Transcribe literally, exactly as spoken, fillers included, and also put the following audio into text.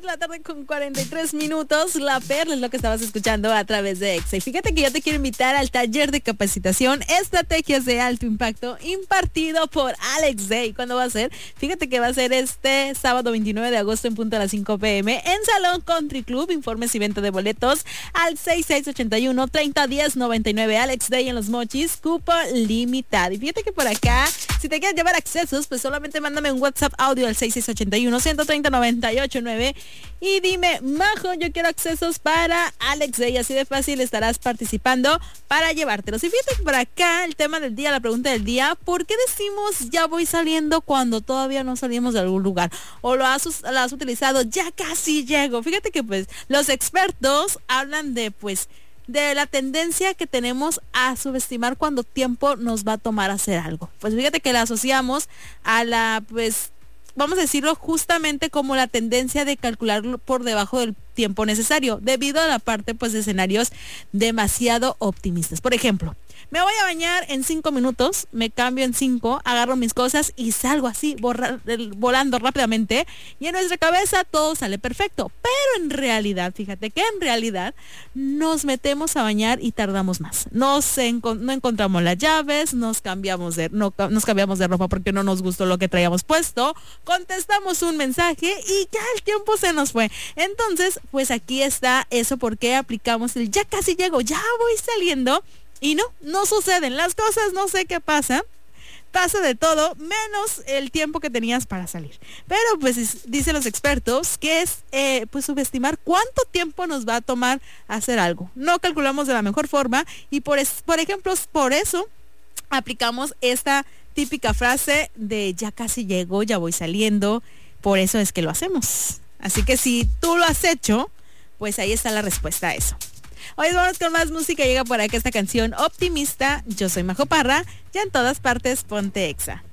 la tarde con cuarenta y tres minutos. La Perla es lo que estabas escuchando a través de Exa. Y fíjate que yo te quiero invitar al taller de capacitación Estrategias de Alto Impacto impartido por Alex Day. ¿Cuándo va a ser? Fíjate que va a ser este sábado veintinueve de agosto en punto a las cinco pm en Salón Country Club. Informes y venta de boletos al seis seis ocho uno, tres cero uno cero, noventa y nueve. Alex Day en Los Mochis, cupo limitado. Y fíjate que por acá, si te quieres llevar accesos, pues solamente mándame un WhatsApp audio al seis seis ocho uno, uno tres cero, nueve ocho nueve y dime, Majo, yo quiero accesos para Alex Day. Así de fácil estarás participando para llevártelos. Y fíjate que por acá el tema del día, la pregunta del día: ¿por qué decimos ya voy saliendo cuando todavía no salimos de algún lugar? O lo has, lo has utilizado, ya casi llego. Fíjate que pues los expertos hablan de pues de la tendencia que tenemos a subestimar cuánto tiempo nos va a tomar hacer algo. Pues fíjate que la asociamos a la, pues, vamos a decirlo justamente como la tendencia de calcularlo por debajo del tiempo necesario, debido a la parte, pues, de escenarios demasiado optimistas. Por ejemplo, me voy a bañar en cinco minutos, me cambio en cinco, agarro mis cosas y salgo así, borra, volando rápidamente, y en nuestra cabeza todo sale perfecto. Pero en realidad, fíjate que en realidad nos metemos a bañar y tardamos más. Nos enco- no encontramos las llaves, nos cambiamos de, no, nos cambiamos de ropa porque no nos gustó lo que traíamos puesto, contestamos un mensaje y ya el tiempo se nos fue. Entonces, pues aquí está eso, porque aplicamos el ya casi llego, ya voy saliendo. Y no, no suceden las cosas, no sé qué pasa. Pasa de todo, menos el tiempo que tenías para salir. Pero pues dicen los expertos que es eh, pues subestimar cuánto tiempo nos va a tomar hacer algo. No calculamos de la mejor forma y por, es, por ejemplo, por eso aplicamos esta típica frase de ya casi llego, ya voy saliendo. Por eso es que lo hacemos. Así que si tú lo has hecho, pues ahí está la respuesta a eso. Hoy vamos con más música. Llega por acá esta canción Optimista. Yo soy Majo Parra. Ya en todas partes, ponte Exa.